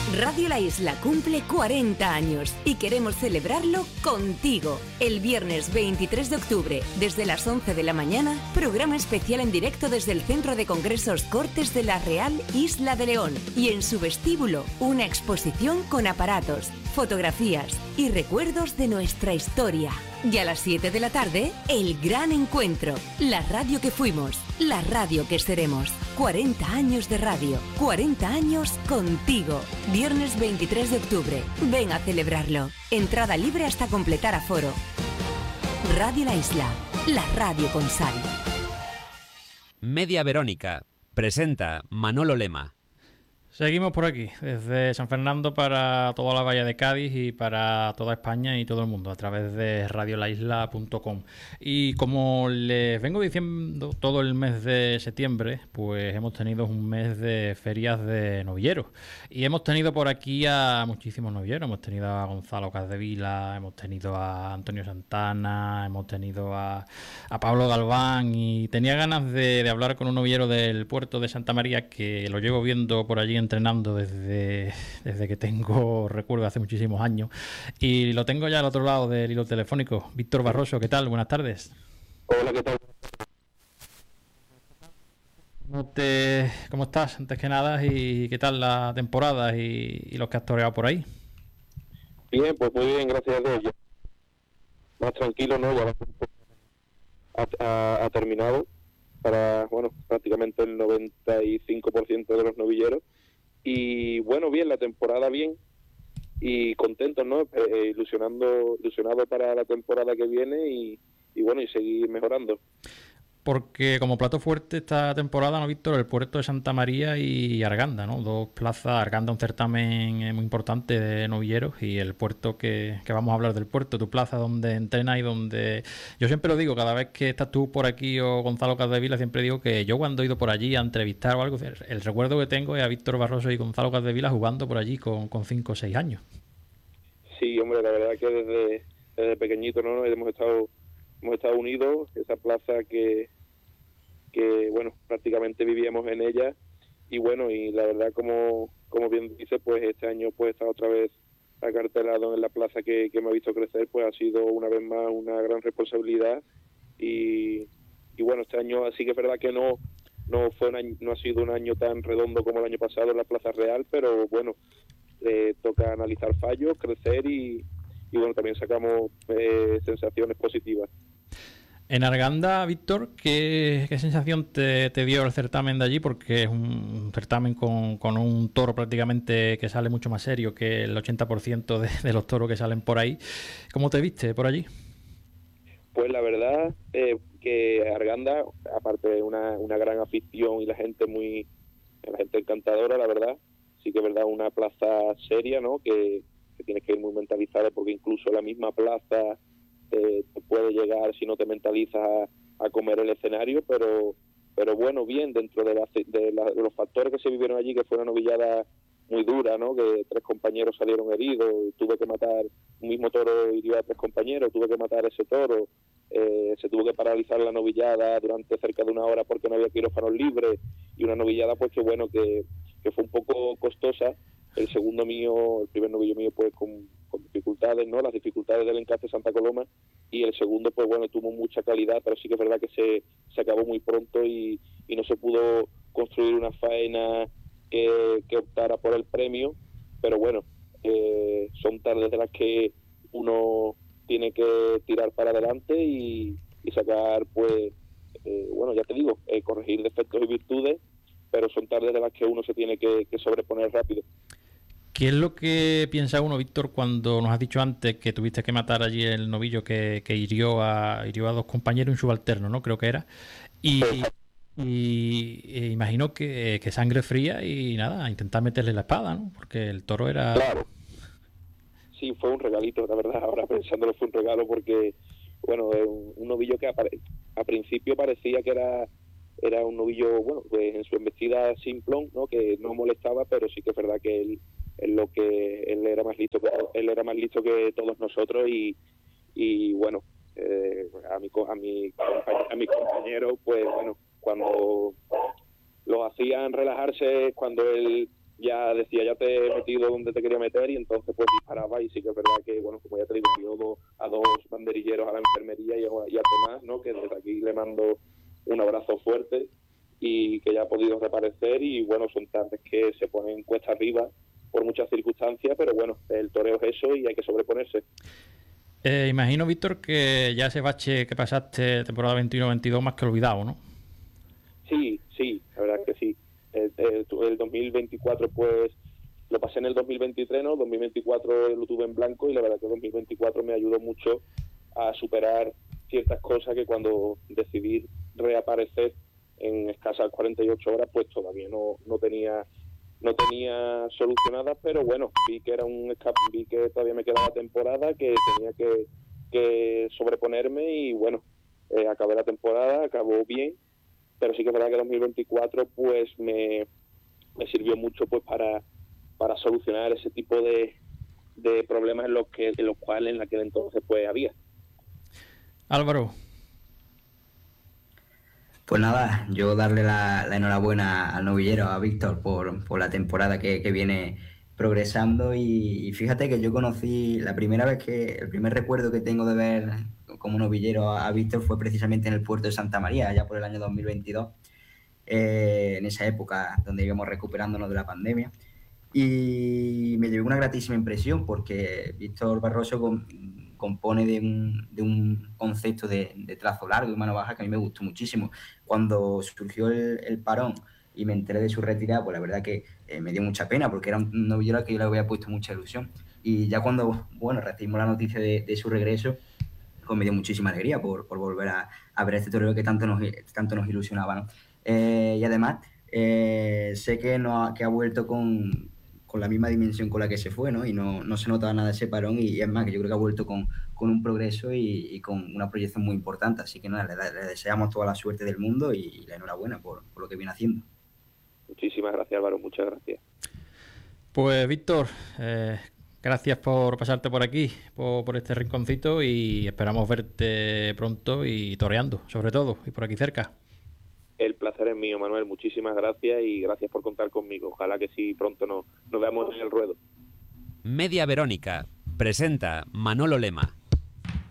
Radio La Isla cumple 40 años y queremos celebrarlo contigo. El viernes 23 de octubre, desde las 11 de la mañana, programa especial en directo desde el Centro de Congresos Cortes de la Real Isla de León. Y en su vestíbulo, una exposición con aparatos, fotografías y recuerdos de nuestra historia. Y a las 7 de la tarde, el gran encuentro. La radio que fuimos, la radio que seremos. 40 años de radio, 40 años contigo. Viernes 23 de octubre. Ven a celebrarlo. Entrada libre hasta completar aforo. Radio La Isla, la radio con sal. Media Verónica presenta Manolo Lema. Seguimos por aquí, desde San Fernando para toda la Bahía de Cádiz y para toda España y todo el mundo, a través de radiolaisla.com. Y como les vengo diciendo todo el mes de septiembre, pues hemos tenido un mes de ferias de novilleros. Y hemos tenido por aquí a muchísimos novilleros. Hemos tenido a Gonzalo Capdevila, hemos tenido a Antonio Santana, hemos tenido a Pablo Galván. Y tenía ganas de hablar con un novillero del puerto de Santa María, que lo llevo viendo por allí entrenando desde que tengo recuerdo hace muchísimos años, y lo tengo ya al otro lado del hilo telefónico. Víctor Barroso, ¿qué tal? Buenas tardes. Hola, ¿qué tal? ¿Cómo estás? Antes que nada, y ¿qué tal la temporada y los que has toreado por ahí? Bien, pues muy bien, gracias a Dios. Ya más tranquilo, ¿no? Ya ha terminado para, bueno, prácticamente el 95% de los novilleros. Y bueno, bien, la temporada bien y contentos, ¿no? Ilusionado para la temporada que viene y bueno, y seguir mejorando. Porque como plato fuerte esta temporada, ¿no, Víctor? El puerto de Santa María y Arganda, ¿no? Dos plazas. Arganda, un certamen muy importante de novilleros, y el puerto que vamos a hablar del puerto, tu plaza donde entrenas y donde... Yo siempre lo digo, cada vez que estás tú por aquí o Gonzalo Capdevila, siempre digo que yo cuando he ido por allí a entrevistar o algo, el recuerdo que tengo es a Víctor Barroso y Gonzalo Capdevila jugando por allí con 5 o 6 años. Sí, hombre, la verdad que desde pequeñito, ¿no? Hemos estado unidos. Esa plaza que bueno, prácticamente vivíamos en ella, y bueno, y la verdad, como bien dice, pues este año pues está otra vez acartelado en la plaza que me ha visto crecer, pues ha sido una vez más una gran responsabilidad, y bueno, este año sí que es verdad que no ha sido un año tan redondo como el año pasado en la Plaza Real, pero bueno, toca analizar fallos, crecer y bueno, también sacamos sensaciones positivas. En Arganda, Víctor, ¿qué sensación te dio el certamen de allí? Porque es un certamen con un toro prácticamente que sale mucho más serio que el 80% de los toros que salen por ahí. ¿Cómo te viste por allí? Pues la verdad que Arganda, aparte de una gran afición y la gente encantadora, la verdad, sí que es verdad, una plaza seria, ¿no? Que tienes que ir muy mentalizada, porque incluso la misma plaza te puede llegar, si no te mentalizas, a comer el escenario, pero bueno, bien, dentro de los factores que se vivieron allí, que fue una novillada muy dura, ¿no? Que 3 compañeros salieron heridos, tuve que matar, un mismo toro hirió a 3 compañeros, tuve que matar ese toro, se tuvo que paralizar la novillada durante cerca de 1 hora porque no había quirófanos libres, y una novillada pues que bueno, que fue un poco costosa. El primer novillo mío pues con dificultades, ¿no? Las dificultades del encaste Santa Coloma, y el segundo pues bueno, tuvo mucha calidad, pero sí que es verdad que se acabó muy pronto y no se pudo construir una faena que optara por el premio, pero bueno, son tardes de las que uno tiene que tirar para adelante y sacar pues bueno, ya te digo, corregir defectos y virtudes, pero son tardes de las que uno se tiene que sobreponer rápido. ¿Qué es lo que piensa uno, Víctor, cuando nos has dicho antes que tuviste que matar allí el novillo que hirió a 2 compañeros y un subalterno, ¿no? Creo que era. Y imagino que sangre fría y nada, a intentar meterle la espada, ¿no? Porque el toro era... Claro. Sí, fue un regalito, la verdad. Ahora pensándolo, fue un regalo porque, bueno, un novillo que a principio parecía que era un novillo, bueno, pues en su embestida simplón, ¿no? Que no molestaba, pero sí que es verdad que él era más listo que todos nosotros, y bueno, a mis compañeros, pues bueno, cuando los hacían relajarse, cuando él ya decía, ya te he metido donde te quería meter, y entonces pues disparaba. Y sí que es verdad que, bueno, como ya te digo, dio a dos banderilleros a la enfermería y a Tomás, ¿no? Que desde aquí le mando un abrazo fuerte, y que ya ha podido reaparecer. Y bueno, son tardes que se ponen cuesta arriba por muchas circunstancias, pero bueno, el toreo es eso y hay que sobreponerse. Imagino, Víctor, que ya ese bache que pasaste temporada 21-22 más que olvidado, ¿no? Sí, la verdad que sí. El 2024 pues lo pasé en el 2023, ¿no? 2024 lo tuve en blanco, y la verdad que 2024 me ayudó mucho a superar ciertas cosas que cuando decidí reaparecer en escasas 48 horas pues todavía no tenía solucionadas. Pero bueno, vi que era un escape, vi que todavía me quedaba temporada, que tenía que sobreponerme, y bueno, acabé la temporada, acabó bien. Pero sí que es verdad que 2024 pues me sirvió mucho pues para solucionar ese tipo de problemas en los cuales en aquel entonces pues había. Álvaro. Pues nada, yo darle la enhorabuena al novillero, a Víctor, por la temporada que viene progresando. Y fíjate que yo conocí el primer recuerdo que tengo de ver como novillero a Víctor fue precisamente en el puerto de Santa María, allá por el año 2022, en esa época donde íbamos recuperándonos de la pandemia. Y me llevé una gratísima impresión, porque Víctor Barroso compone de un concepto de trazo largo y mano baja que a mí me gustó muchísimo. Cuando surgió el parón y me enteré de su retirada, pues la verdad que me dio mucha pena, porque era un novillero al que yo le había puesto mucha ilusión. Y ya cuando, bueno, recibimos la noticia de su regreso, pues me dio muchísima alegría por volver a ver este torero que tanto nos ilusionaba, ¿no? Y además, sé que ha vuelto con la misma dimensión con la que se fue, ¿no? Y no se notaba nada ese parón, y es más, que yo creo que ha vuelto con un progreso y con una proyección muy importante. Así que nada, le deseamos toda la suerte del mundo y la enhorabuena por lo que viene haciendo. Muchísimas gracias, Álvaro, muchas gracias. Pues Víctor, gracias por pasarte por aquí, por este rinconcito, y esperamos verte pronto y toreando, sobre todo, y por aquí cerca. El placer es mío, Manuel. Muchísimas gracias, y gracias por contar conmigo. Ojalá que sí pronto nos veamos en el ruedo. Media Verónica presenta Manolo Lema.